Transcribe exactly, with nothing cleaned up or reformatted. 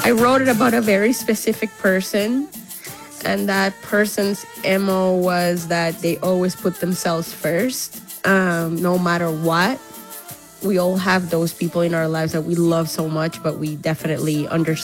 I wrote it about a very specific person, and that person's M O was that they always put themselves first, um, no matter what. We all have those people in our lives that we love so much, but we definitely understand